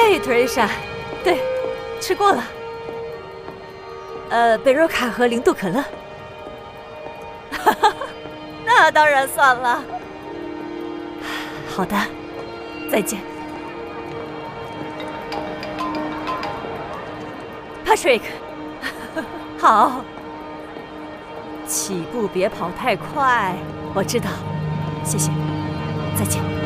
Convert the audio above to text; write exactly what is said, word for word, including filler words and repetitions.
对，Teresa，对，吃过了。呃，贝若卡和零度可乐。哈哈，那当然算了。好的，再见 ，Patrick。好，起步别跑太快。我知道，谢谢，再见。